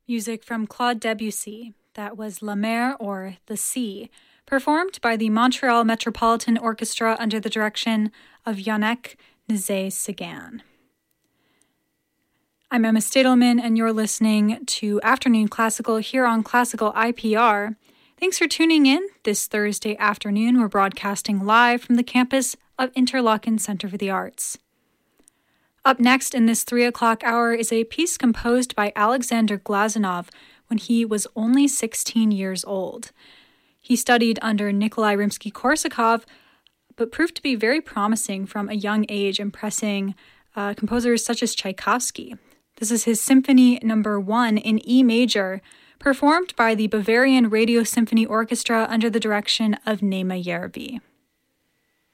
Music from Claude Debussy, that was La Mer, or The Sea, performed by the Montreal Metropolitan Orchestra under the direction of Yannick Nézet-Séguin. I'm Emma Stadelman, and you're listening to Afternoon Classical here on Classical IPR. Thanks for tuning in this Thursday afternoon. We're broadcasting live from the campus of Interlochen Center for the Arts. Up next in this 3 o'clock hour is a piece composed by Alexander Glazunov when he was only 16 years old. He studied under Nikolai Rimsky-Korsakov, but proved to be very promising from a young age, impressing composers such as Tchaikovsky. This is his Symphony No. 1 in E major, performed by the Bavarian Radio Symphony Orchestra under the direction of Nema Järvi.